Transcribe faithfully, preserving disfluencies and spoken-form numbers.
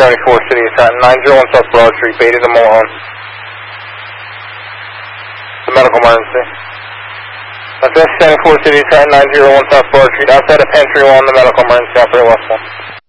seventy-four City of Trenton, nine zero one South Broad Street, Beta to Mulholland. The medical emergency. That's seventy-four City of Trenton, nine zero one South Broad Street, outside of Pantry one, the medical emergency, operator West one.